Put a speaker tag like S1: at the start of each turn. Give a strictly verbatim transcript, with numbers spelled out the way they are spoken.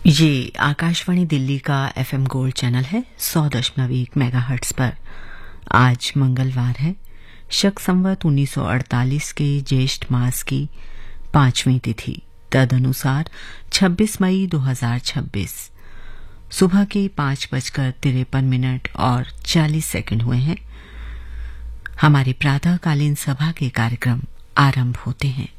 S1: ये आकाशवाणी दिल्ली का FM gold channel है सौ दशमलव एक मेगाहर्ट्ज पर। आज मंगलवार है, शक संवत उन्नीस सौ अड़तालीस के ज्येष्ठ मास की पांचवीं तिथि, तदनुसार छब्बीस मई दो हजार छब्बीस। सुबह के पांच बजकर तिरपन मिनट और चालीस सेकंड हुए हैं। हमारे प्रातःकालीन सभा के कार्यक्रम आरंभ होते हैं।